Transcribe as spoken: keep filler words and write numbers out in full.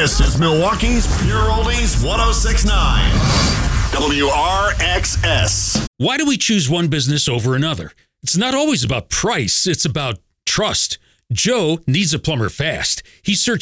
This is Milwaukee's Pure Oldies one oh six point nine. W R X S. Why do we choose one business over another? It's not always about price. It's about trust. Joe needs a plumber fast. He searched